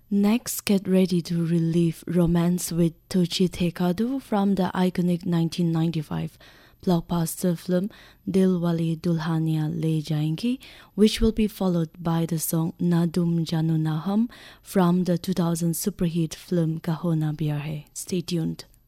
Next, get ready to relive romance with Tucci Thekadu from the iconic 1995 blockbuster film Dilwale Dulhania Le Jayenge, which will be followed by the song Na Dum Janu Na Hum from the 2000 superhit film Kaho Na Pyar Hai. Stay tuned.